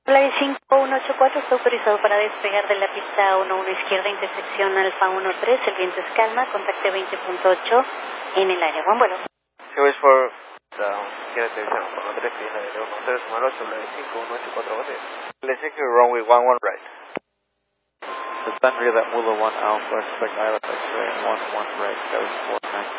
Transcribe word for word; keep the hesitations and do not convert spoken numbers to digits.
Flight cinco uno ocho cuatro está autorizado para despegar de la pista uno uno izquierda, intersección Alfa uno tres, el viento es calma, contacte veinte punto ocho en el área. Buen vuelo. Series for down, quiere aterrizar uno tres, pista de uno tres, uno ocho, Flight cinco uno ocho cuatro, base. Flight six, runway one one right. The Sunray that Mula one Alpha, expect I L X X-ray one one right, seven four nine.